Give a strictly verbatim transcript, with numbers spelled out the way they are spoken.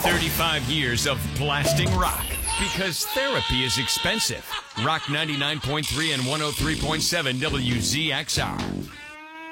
thirty-five years of blasting rock because therapy is expensive. Rock ninety-nine point three and one oh three point seven W Z X R.